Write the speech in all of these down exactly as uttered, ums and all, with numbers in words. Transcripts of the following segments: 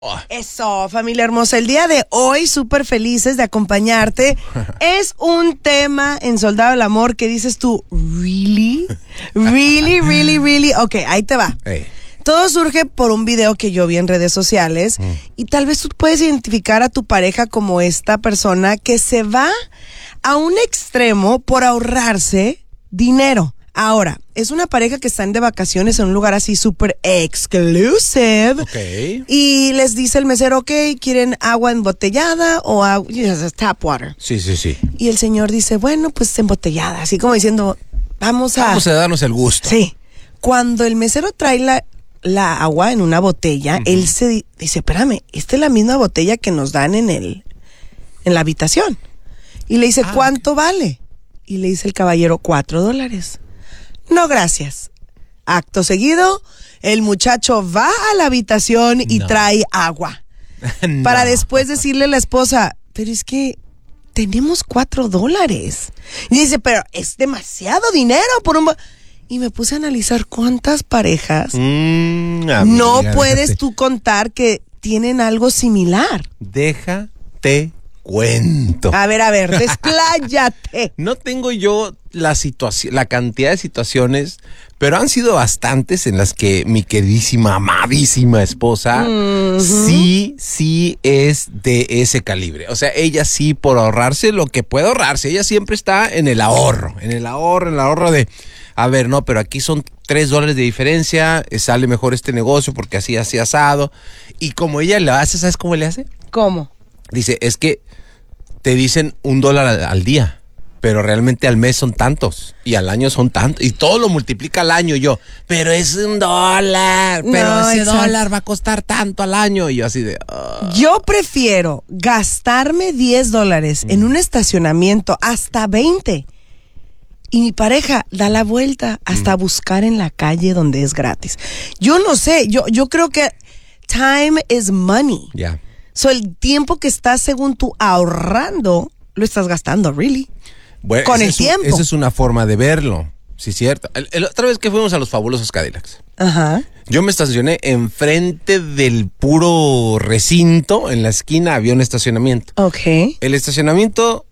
Oh. Eso, familia hermosa. El día de hoy, súper felices de acompañarte. Es un tema en Soldado del Amor que dices tú, ¿really? ¿Really, really, really? Ok, ahí te va. Hey. Todo surge por un video que yo vi en redes sociales mm. y tal vez tú puedes identificar a tu pareja como esta persona que se va a un extremo por ahorrarse dinero. Ahora, es una pareja que están de vacaciones en un lugar así súper exclusive. Okay. Y les dice el mesero, ok, ¿quieren agua embotellada o agua, yes, tap water? Sí, sí, sí. Y el señor dice, bueno, pues embotellada. Así como diciendo, vamos a... Vamos a darnos el gusto. Sí. Cuando el mesero trae la, la agua en una botella, uh-huh. él se dice, espérame, esta es la misma botella que nos dan en el en la habitación. Y le dice, ah, ¿cuánto okay. vale? Y le dice el caballero, cuatro dólares. No, gracias. Acto seguido, el muchacho va a la habitación y no. trae agua. no. Para después decirle a la esposa, pero es que tenemos cuatro dólares. Y dice, pero es demasiado dinero por un... Y me puse a analizar cuántas parejas mm, amiga, no puedes déjate. tú contar que tienen algo similar. Déjate cuento. A ver, a ver, despláyate. No tengo yo la situación, la cantidad de situaciones, pero han sido bastantes en las que mi queridísima, amadísima esposa uh-huh. sí, sí es de ese calibre. O sea, ella sí por ahorrarse lo que puede ahorrarse. Ella siempre está en el ahorro, en el ahorro, en el ahorro de, a ver, no, pero aquí son tres dólares de diferencia, sale mejor este negocio porque así, así asado. Y como ella le hace, ¿sabes cómo le hace? ¿Cómo? Dice, es que te dicen un dólar al, al día, pero realmente al mes son tantos y al año son tantos y todo lo multiplica al año. Y yo, pero es un dólar, pero no, ese exacto. dólar va a costar tanto al año. Y yo así de... Uh. Yo prefiero gastarme diez dólares mm. en un estacionamiento hasta veinte y mi pareja da la vuelta hasta mm. buscar en la calle donde es gratis. Yo no sé, yo, yo creo que time is money. Ya. Yeah. So, el tiempo que estás, según tú, ahorrando, lo estás gastando, really. Bueno, con el es tiempo. Un, esa es una forma de verlo, sí, cierto. El, el, otra vez que fuimos a los fabulosos Cadillacs. Ajá. Yo me estacioné enfrente del puro recinto, en la esquina había un estacionamiento. Ok. El estacionamiento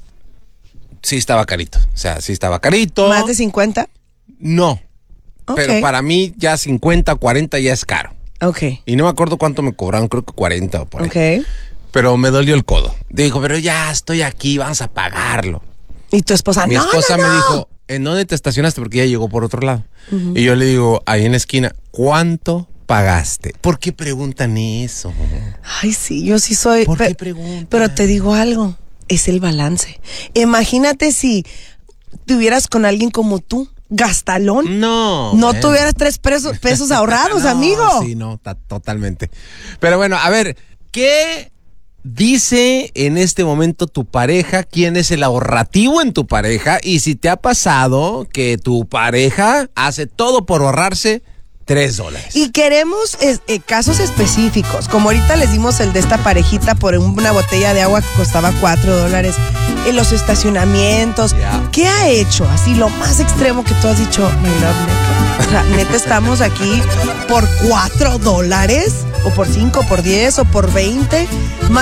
sí estaba carito, o sea, sí estaba carito. ¿Más de cincuenta? No, okay. Pero para mí ya cincuenta, cuarenta ya es caro. Ok. Y no me acuerdo cuánto me cobraron, creo que cuarenta o por ahí. Ok. Pero me dolió el codo. Dijo, pero ya estoy aquí, vamos a pagarlo. Y tu esposa, Mi no, esposa no, no. me dijo, ¿en dónde te estacionaste? Porque ella llegó por otro lado. Uh-huh. Y yo le digo, ahí en la esquina, ¿cuánto pagaste? ¿Por qué preguntan eso? Ay, sí, yo sí soy... ¿Por pe- qué preguntan? Pero te digo algo, es el balance. Imagínate si tuvieras con alguien como tú, gastalón. No. No bueno. tuvieras tres pesos, pesos ahorrados, no, amigo. Sí, no, ta- totalmente. Pero bueno, a ver, ¿qué dice en este momento tu pareja? ¿Quién es el ahorrativo en tu pareja? Y si te ha pasado que tu pareja hace todo por ahorrarse tres dólares. Y queremos es, eh, casos específicos, como ahorita les dimos el de esta parejita por una botella de agua que costaba cuatro dólares, en los estacionamientos. Yeah. ¿Qué ha hecho? Así lo más extremo que tú has dicho, my love, neta. O sea, neta estamos aquí por cuatro dólares, o por cinco, por diez, o por veinte.